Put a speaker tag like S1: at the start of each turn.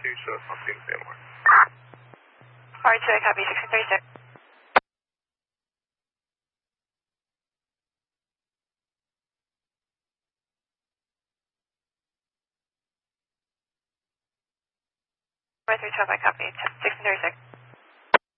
S1: so something similar.
S2: Alright, so I copy 1636. Right through 12, I copy 1636.